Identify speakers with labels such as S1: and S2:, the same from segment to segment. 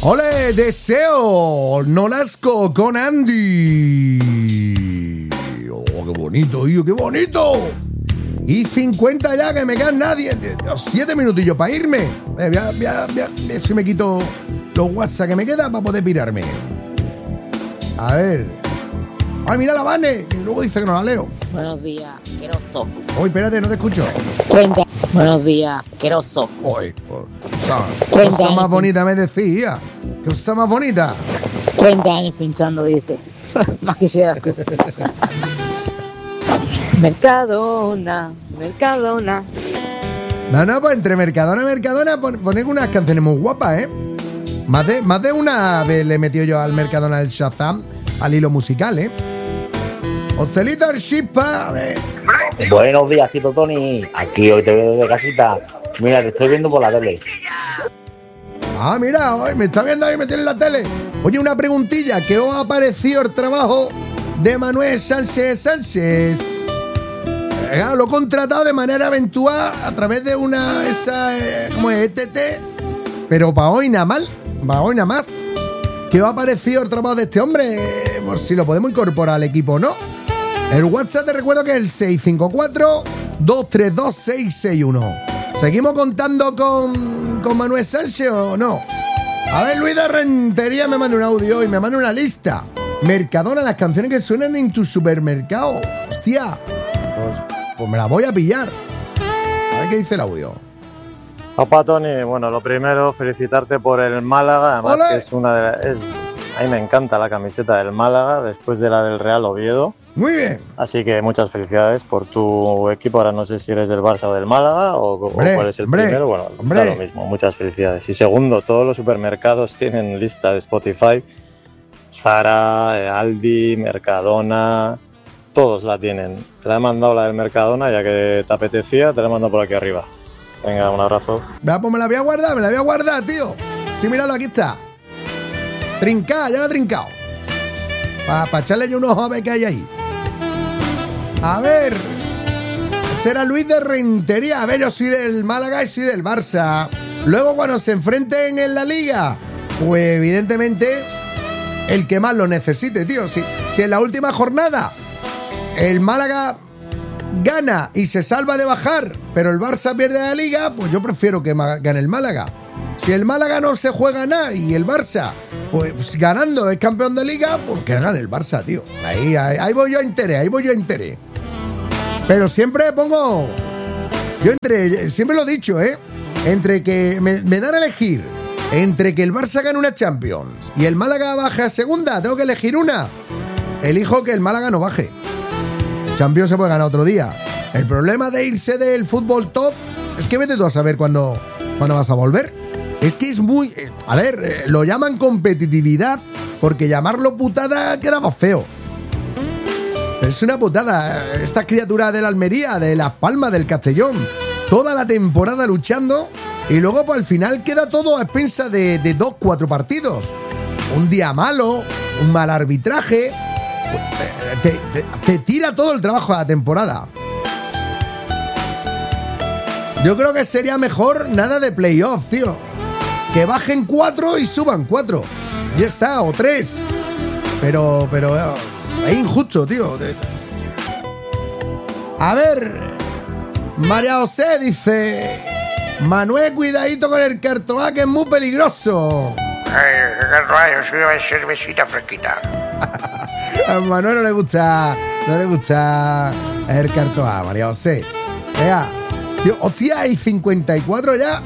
S1: ¡Ole! Deseo Nolasco con Andy. ¡Oh, qué bonito, tío! ¡Qué bonito! Y 50 ya, que me quedan nadie. 7 minutillos para irme. Voy a si me quito los WhatsApp que me quedan para poder pirarme. A ver. ¡Ay, mira la Vane! Que luego dice que no la leo.
S2: Buenos días, asqueroso.
S1: Uy, espérate, no te escucho.
S2: 30. Buenos días, asqueroso.
S1: Uy, qué cosa más bonita me decía. Qué cosa más bonita.
S2: 30 años pinchando, dice. Más que sea. Mercadona.
S1: No, pues entre Mercadona y Mercadona ponen unas canciones muy guapas, ¿eh? Más de una vez le he metido yo al Mercadona el Shazam al hilo musical, ¿eh? Ocelito el Chispa, a ver.
S3: Buenos días, Tito Tony. Aquí hoy te veo desde casita. Mira, te estoy viendo por la tele.
S1: Ah, mira, hoy me está viendo ahí, me tiene en la tele. Oye, una preguntilla, ¿qué os ha parecido el trabajo de Manuel Sánchez? Lo he contratado de manera eventual a través de una como es ETT, pero para hoy nada más. ¿Qué os ha parecido el trabajo de este hombre? Por si lo podemos incorporar al equipo o no. El WhatsApp te recuerdo que es el 654-232-661. ¿Seguimos contando con Manuel Sánchez o no? A ver, Luis de Rentería me manda un audio y me manda una lista. Mercadona, las canciones que suenan en tu supermercado. Hostia, pues me la voy a pillar. A ver qué dice el audio.
S4: Opa, Tony, bueno, lo primero, felicitarte por el Málaga, además
S1: ¡Olé!
S4: que a mí me encanta la camiseta del Málaga, después de la del Real Oviedo.
S1: Muy bien.
S4: Así que muchas felicidades por tu equipo, ahora no sé si eres del Barça o del Málaga o cuál es el primero, bueno, da lo mismo, muchas felicidades. Y segundo, todos los supermercados tienen lista de Spotify, Zara, Aldi, Mercadona, todos la tienen. Te la he mandado la del Mercadona, ya que te apetecía, te la he mandado por aquí arriba. Venga, un abrazo.
S1: Vea, pues me la voy a guardar, tío. Sí, míralo, aquí está. Trincada, ya la he trincado. Para echarle yo un ojo a ver qué hay ahí. A ver. Será Luis de Rentería. A ver, yo soy del Málaga y soy del Barça. Luego, cuando se enfrenten en la Liga, pues evidentemente el que más lo necesite, tío. Si en la última jornada el Málaga gana y se salva de bajar, pero el Barça pierde la Liga, pues yo prefiero que gane el Málaga. Si el Málaga no se juega nada y el Barça, pues ganando es campeón de Liga, pues que gane el Barça, tío. Ahí voy yo a interés. Pero siempre pongo... siempre lo he dicho, entre que me dan a elegir entre que el Barça gane una Champions y el Málaga baje a segunda, tengo que elegir una. Elijo que el Málaga no baje. Champions se puede ganar otro día. El problema de irse del fútbol top es que vete tú a saber cuándo vas a volver. Es que es muy... lo llaman competitividad porque llamarlo putada quedaba feo. Es una putada. Esta criatura de la Almería, de Las Palmas, del Castellón, toda la temporada luchando y luego pues al final queda todo a expensas de 2-4 partidos. Un día malo, un mal arbitraje... Te tira todo el trabajo de la temporada. Yo creo que sería mejor nada de playoff, tío. Que bajen 4 y suban 4. Ya está, o 3. Pero es injusto, tío. A ver, María José dice: Manuel, cuidadito con el Cartoá, que es muy peligroso.
S5: Yo soy una cervecita fresquita.
S1: A Manuel no le gusta el Cartoá, María José. Venga, tío, hostia, hay 54 ya.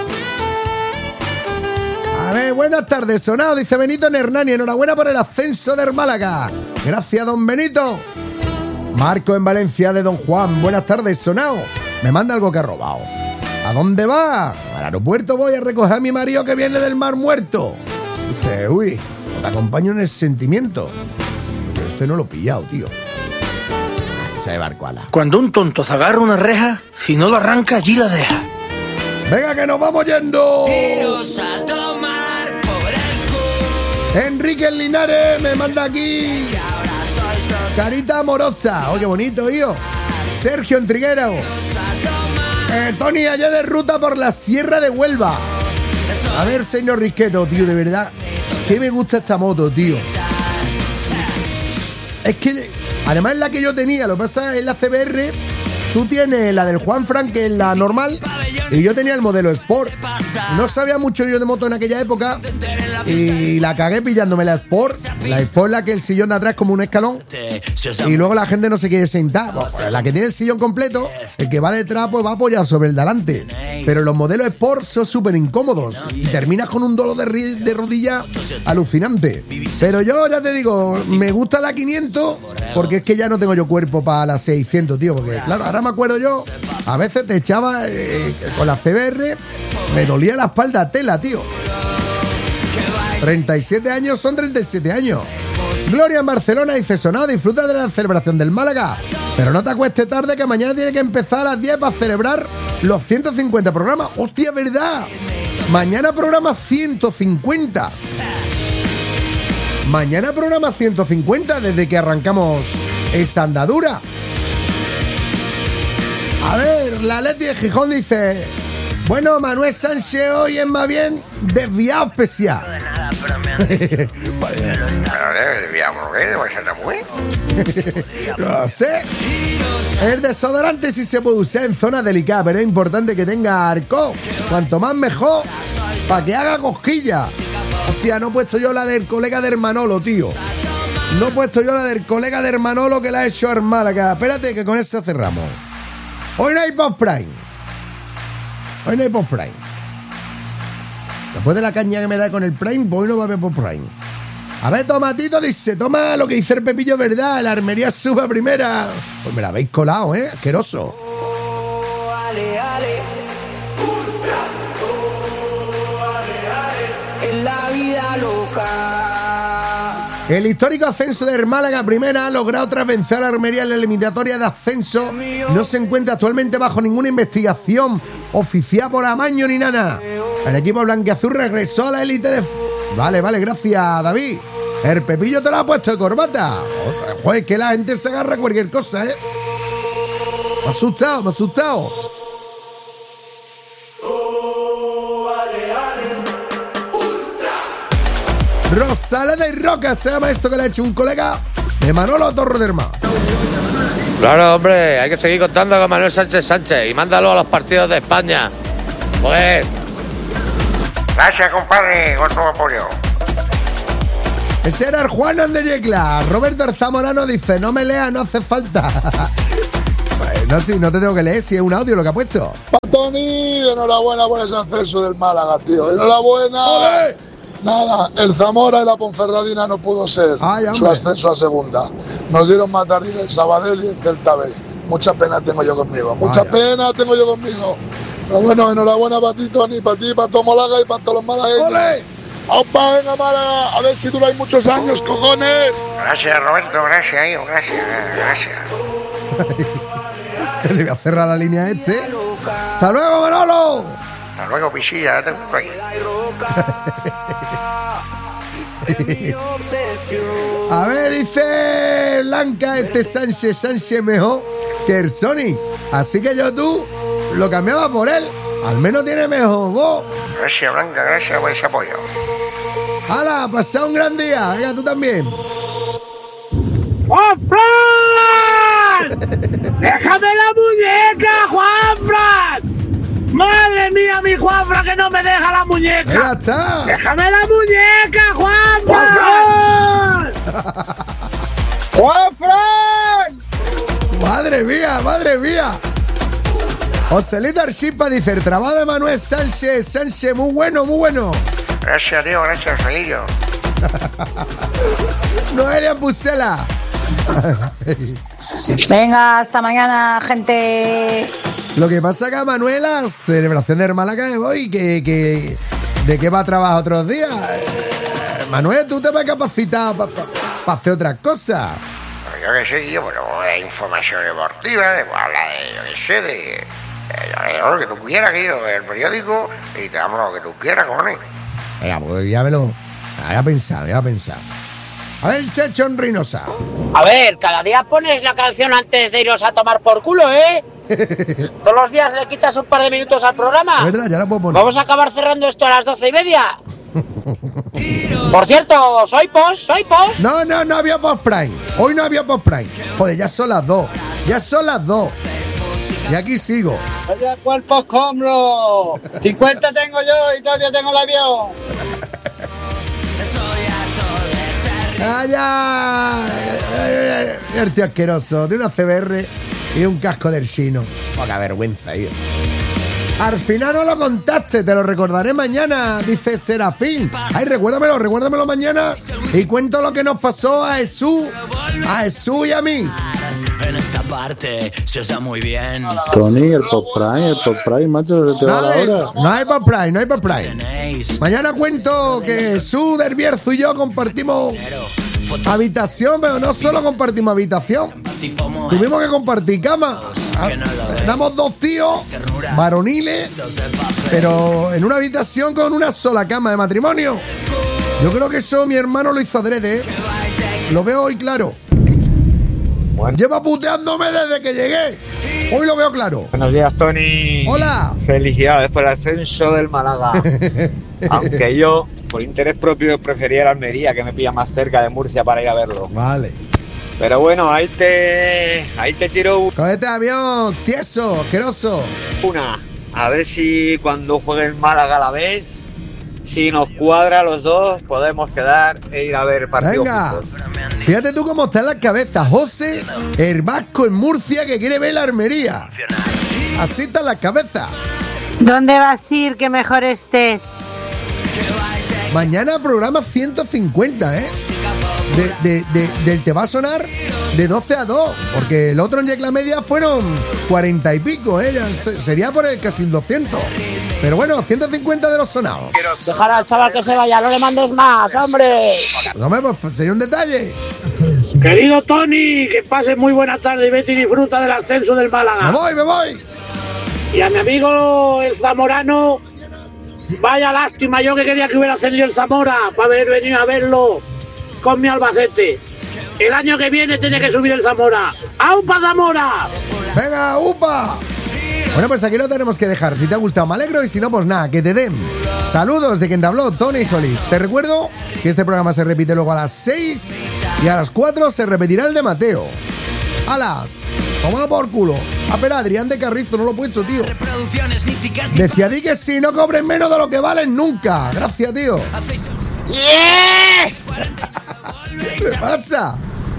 S1: A ver, buenas tardes, Sonado, dice Benito en Hernani. Enhorabuena por el ascenso del Málaga. Gracias, don Benito. Marco en Valencia de Don Juan. Buenas tardes, Sonado. Me manda algo que ha robado. ¿A dónde va? Al aeropuerto voy a recoger a mi marido que viene del Mar Muerto. Dice, uy, te acompaño en el sentimiento. Pero este no lo he pillado, tío. Se barco ala.
S6: Cuando un tonto se agarra una reja, si no lo arranca, allí la deja.
S1: ¡Venga, que nos vamos yendo!
S7: Tiros a tomar por el culo.
S1: Enrique Linares me manda aquí. Carita amorosa. Oh, qué bonito, tío. Sergio Entriguero. Tony, ayer de ruta por la Sierra de Huelva. A ver, señor Risqueto, tío, de verdad, que me gusta esta moto, tío. Es que, además es la que yo tenía, lo que pasa es la CBR. Tú tienes la del Juanfran, que es la normal, y yo tenía el modelo Sport. No sabía mucho yo de moto en aquella época y la cagué pillándome la Sport. La Sport, la que el sillón de atrás es como un escalón y luego la gente no se quiere sentar. Bueno, la que tiene el sillón completo, el que va detrás pues va apoyado sobre el de delante. Pero los modelos Sport son súper incómodos y terminas con un dolor de rodilla alucinante. Pero yo ya te digo, me gusta la 500 porque es que ya no tengo yo cuerpo para la 600, tío. Porque claro, ahora me acuerdo yo, a veces te echaba con la CBR, me dolía la espalda tela, tío. 37 años son 37 años. Gloria en Barcelona dice: Sonado, disfruta de la celebración del Málaga, pero no te acuestes tarde, que mañana tiene que empezar a las 10 para celebrar los 150 programas. ¡Hostia, verdad! Mañana programa 150. Mañana programa 150 desde que arrancamos esta andadura. A ver, la Leti de Gijón dice: bueno, Manuel Sánchez hoy es más bien desviado especial.
S5: No de nada, pero me desviado, ¿por qué? ¿Vais a estar muy?
S1: No sé. El desodorante sí se puede usar en zonas delicadas, pero es importante que tenga arco. Cuanto más mejor, para que haga cosquilla. Hostia, no he puesto yo la del colega de Hermanolo, tío. No he puesto yo la del colega de Hermanolo que la ha hecho Málaga. Espérate, que con eso cerramos. Hoy no hay post-prime. Hoy no hay post-prime. Después de la caña que me da con el prime, pues hoy no va a haber post-prime. A ver, Tomatito dice: toma lo que dice el Pepillo, ¿verdad? La armería sube a primera. Pues me la habéis colado, asqueroso.
S7: Ale, ale. En la vida loca.
S1: El histórico ascenso de Málaga Primera ha logrado tras vencer a la Armería en la eliminatoria de ascenso. No se encuentra actualmente bajo ninguna investigación oficial por amaño ni nada. El equipo blanquiazul regresó a la élite de... Vale, gracias, David. El Pepillo te lo ha puesto de corbata. Joder, que la gente se agarra a cualquier cosa, Me ha asustado. Rosaleda y Roca se llama esto que le ha hecho un colega de Manolo Torrederma.
S3: Claro, hombre, hay que seguir contando con Manuel Sánchez y mándalo a los partidos de España. Pues.
S5: Gracias, compadre, con tu apoyo.
S1: Ese era el Juan Andeyecla. Roberto Arzamorano dice: no me leas, no hace falta. Bueno, sí, no te tengo que leer, si es un audio lo que ha puesto.
S8: Tony, enhorabuena por ese ascenso del Málaga, tío. Enhorabuena.
S1: ¡Ole!
S8: Nada, el Zamora y la Ponferradina no pudo ser su ascenso a segunda. Nos dieron Matarí del Sabadell y el Celta B. Mucha pena tengo yo conmigo. Pero bueno, enhorabuena para ti, Tony, para ti, para todo Málaga y para todos los malagueños.
S1: ¡Ole!
S8: ¡Opa, venga, Málaga! A ver si duráis muchos años, cojones.
S5: Gracias, Roberto, gracias, hijo, gracias.
S1: Le voy a cerrar la línea a este. ¡Hasta luego, Manolo!
S5: Hasta luego, Pisilla, te gusto ahí.
S1: A ver, dice Blanca, Sánchez mejor que el Sony. Así que yo tú lo cambiaba por él. Al menos tiene mejor voz.
S5: Gracias, Blanca, gracias por ese apoyo.
S1: ¡Hala! ¡Pasá un gran día! Venga, tú también.
S9: ¡Juanfran! ¡Déjame la muñeca, Juanfran! ¡Madre mía, mi Juanfran, que no me deja la muñeca!
S1: ¡Ya está!
S9: ¡Déjame la muñeca, Juanfran! ¡Juanfran!
S1: ¡Madre mía! Joselito Archipa dice: el trabajo de Manuel Sánchez, muy bueno.
S5: Gracias, tío, gracias, Joselillo.
S1: Noelia Pusela.
S2: Venga, hasta mañana, gente.
S1: Lo que pasa que a Manuela, celebración de Málaga de hoy, que ¿de qué va a trabajar otros días? Manuel, tú te vas a capacitar para hacer otras cosas.
S5: Yo que sé, tío, pero de información deportiva, de hablar de, yo que sé, de lo que tú quieras, tío, el periódico, y te damos lo que tú quieras, cojones.
S1: Venga, pues ya me lo... Voy a pensar. A ver, Chechón Reynosa.
S10: A ver, cada día pones la canción antes de iros a tomar por culo, ¿eh? Todos los días le quitas un par de minutos al programa.
S1: ¿Verdad? Ya la puedo poner.
S10: Vamos a acabar cerrando esto a las 12:30. Por cierto, soy post.
S1: No había post prime. Hoy no había post prime. Joder, ya son las 2. Y aquí sigo.
S11: Oye, cuerpo escombro. 50 tengo yo y todavía tengo el avión.
S1: ¡Calla! El tío asqueroso. De una CBR y un casco del chino. Poca vergüenza, tío. Al final no lo contaste, te lo recordaré mañana, dice Serafín. Ay, recuérdamelo mañana y cuento lo que nos pasó a Jesús y a mí.
S7: En esa parte se os da muy bien.
S12: Tony, el Pop Prime, macho, se te va la hora.
S1: No hay Pop Prime. Mañana cuento que Jesús del Bierzo y yo compartimos habitación, pero no solo compartimos habitación. Tuvimos que compartir cama. Éramos 2 tíos varoniles, pero en una habitación con una sola cama de matrimonio. Yo creo que eso mi hermano lo hizo adrede, ¿eh? Lo veo hoy claro. Bueno. Lleva puteándome desde que llegué. Hoy lo veo claro.
S13: Buenos días, Tony.
S1: Hola.
S13: Felicidades por el ascenso del Málaga. Aunque yo, por interés propio, prefería la Almería, que me pilla más cerca de Murcia para ir a verlo.
S1: Vale.
S13: Pero bueno, ahí te tiro
S1: Cogete avión, tieso, asqueroso.
S13: Una. A ver si cuando juegue el Málaga a la vez, si nos cuadra los dos, podemos quedar e ir a ver el partido.
S1: Venga.
S13: Juntos.
S1: Fíjate tú cómo está en la cabeza José, el vasco en Murcia que quiere ver la Almería. Así está en la cabeza.
S14: ¿Dónde vas a ir que mejor estés?
S1: Mañana programa 150, ¿eh? Del Te va a sonar de 12 a 2, porque el otro en Yecla Media fueron 40 y pico, ¿eh? Sería por el casi 200. Pero bueno, 150 de los sonados.
S10: Dejar al chaval que se vaya, no le mandes más, hombre.
S1: Pues, hombre, pues sería un detalle.
S9: Querido Tony, que pases muy buena tarde y vete y disfruta del ascenso del Málaga.
S1: Me voy.
S9: Y a mi amigo el zamorano, vaya lástima, yo que quería que hubiera ascendido el Zamora para haber venido a verlo con mi Albacete. El año que viene tiene que subir el Zamora. ¡Aupa Zamora!
S1: ¡Venga, upa! Bueno, pues aquí lo tenemos que dejar. Si te ha gustado, me alegro. Y si no, pues nada, que te den. Saludos de quien te habló, Tony Solís. Te recuerdo que este programa se repite luego a las 6 y a las 4 se repetirá el de Mateo. ¡Hala! Toma por culo. A ver, Adrián de Carrizo, no lo he puesto, tío. Decía di que si no cobren menos de lo que valen nunca. Gracias, tío.
S10: ¡Yeah!
S1: ¿Qué pasa?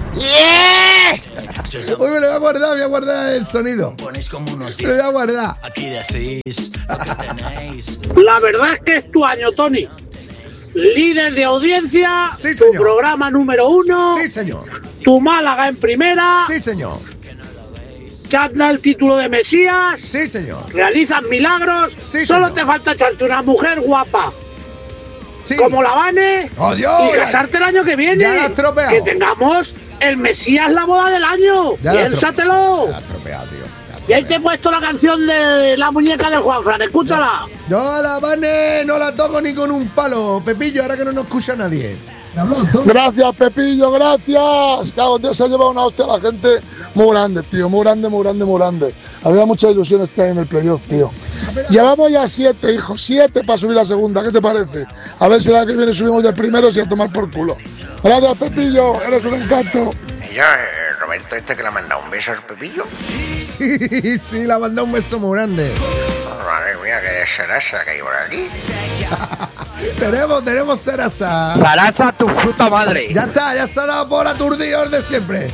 S10: ¡Yeah!
S1: Uy, me lo voy a guardar el sonido. Me lo voy a guardar.
S7: Aquí decís lo que tenéis.
S9: La verdad es que es tu año, Tony. Líder de audiencia,
S1: sí, señor.
S9: Tu programa número 1.
S1: Sí, señor.
S9: Tu Málaga en primera.
S1: Sí, señor.
S9: Te has dado el título de Mesías.
S1: Sí, señor.
S9: Realizas milagros.
S1: Sí,
S9: solo
S1: señor.
S9: te falta echarte una mujer guapa.
S1: Sí.
S9: Como la Vane.
S1: ¡Oh, Dios!
S9: Y casarte el año que viene.
S1: Ya la has tropeado.
S9: Que tengamos el Mesías la boda del año. Piénsatelo.
S1: Ya has tropeado, tío.
S9: Y ahí te he puesto la canción de la muñeca del Juanfran. Escúchala.
S1: Yo a la Vane no la toco ni con un palo. Pepillo, ahora que no nos escucha nadie.
S8: Gracias, Pepillo, gracias. Claro, Dios se ha llevado una hostia a la gente muy grande, tío. Muy grande. Había mucha ilusión este año en el playoff, tío. Llevamos ya 7, hijo. 7 para subir la segunda. ¿Qué te parece? A ver si la que viene subimos del primero y a tomar por culo. Gracias, Pepillo. Eres un encanto.
S5: Y ya, Roberto, que le ha mandado un beso al Pepillo.
S1: Sí, le ha mandado un beso muy grande.
S5: Madre mía, qué Sarasa que hay por aquí.
S1: tenemos Sarasa.
S15: Sarasa, tu fruta madre.
S1: Ya está, ya se ha dado por aturdidos de siempre.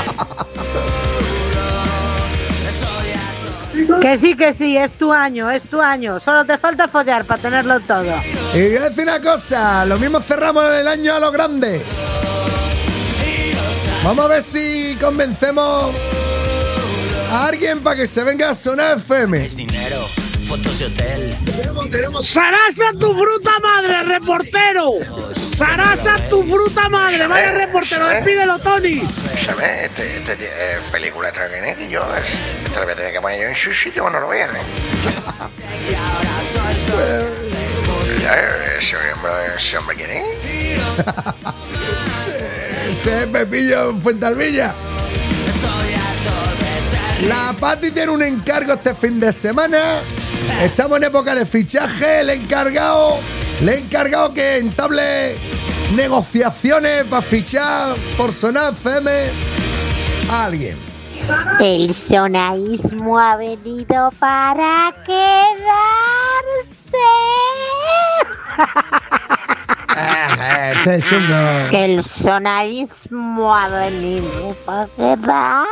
S14: Que sí, es tu año. Solo te falta follar para tenerlo todo.
S1: Y voy a decir una cosa, lo mismo cerramos el año a lo grande. Vamos a ver si convencemos a alguien para que se venga a Sonar FM.
S7: Dinero, fotos de hotel.
S9: Sarasa, tu fruta madre, reportero. Sarasa, tu fruta madre, vaya reportero, despídelo, Tony.
S5: ¿Sabes? Película extraordinaria que yo esta la voy a tener que poner yo en su sitio cuando lo vean. ¿Ese hombre quién es?
S1: Ese Pepillo en Fuentalvilla. La Pati tiene un encargo este fin de semana. Estamos en época de fichaje. Le he encargado que entable negociaciones para fichar por Sonar FM a alguien.
S14: El sonaísmo ha venido para quedarse. El sonaísmo ha venido para quedarse.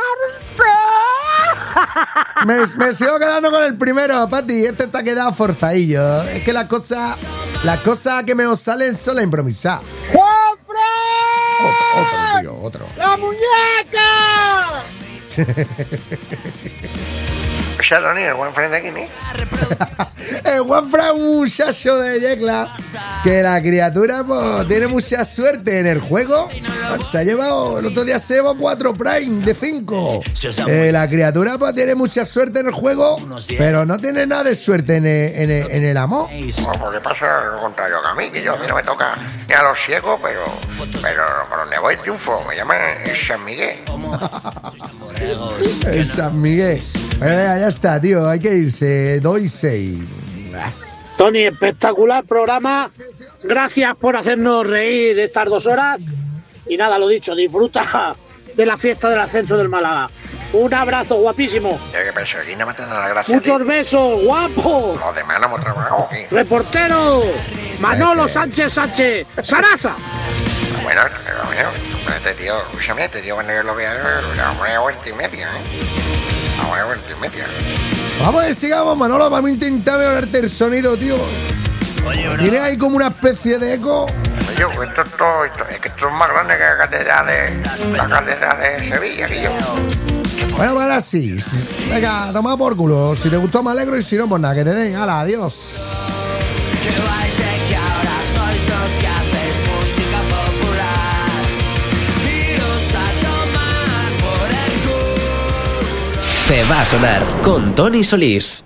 S1: Me sigo quedando con el primero, Pati. Este está quedado forzadillo. Es que las cosas que me os salen son las improvisadas. Otro, tío, otro.
S11: ¡La muñeca!
S5: Ya lo ni el buen friend de aquí, ¿ni?
S1: El Juanfran es un muchacho de Yecla que la criatura pues, tiene mucha suerte en el juego. Pues, se ha llevado, el otro día se llevó 4 Prime de 5. La criatura pues, tiene mucha suerte en el juego, pero no tiene nada de suerte en el amor.
S5: Porque pasa lo contrario que a mí no me toca ni a los ciegos, pero por donde voy triunfo. Me llaman San Miguel.
S1: El San Miguel. Bueno, ya está, tío. Hay que irse. Doy 6.
S9: Tony, espectacular programa. Gracias por hacernos reír estas 2 horas. Y nada, lo dicho, disfruta de la fiesta del ascenso del Málaga. Un abrazo, guapísimo.
S5: ¿Qué pasa? Aquí no me están dando las gracias.
S9: Muchos besos, guapo.
S5: Los demás no hemos trabajado aquí.
S9: Reportero, Manolo Sánchez Sánchez, Sarasa.
S5: Bueno, este tío, escúchame, cuando yo lo vea, una vuelta y media, Una vuelta y media.
S1: Vamos a ver, sigamos, Manolo, vamos a intentar mejorarte el sonido, tío. Tiene ahí como una especie de eco.
S5: Yo, esto es más grande que la catedral de Sevilla, que yo.
S1: Bueno, ahora sí. Venga, toma por culo. Si te gustó me alegro y si no, pues nada, que te den. ¡Hala, adiós!
S16: Te va a sonar con Tony Solís.